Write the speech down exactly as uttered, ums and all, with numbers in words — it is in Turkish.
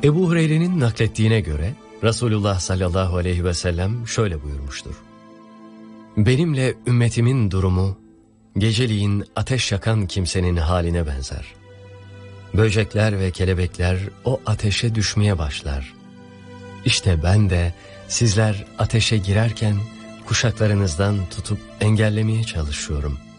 Ebu Hureyre'nin naklettiğine göre Resulullah sallallahu aleyhi ve sellem şöyle buyurmuştur. Benimle ümmetimin durumu geceliğin ateş yakan kimsenin haline benzer. Böcekler ve kelebekler o ateşe düşmeye başlar. İşte ben de sizler ateşe girerken kuşaklarınızdan tutup engellemeye çalışıyorum.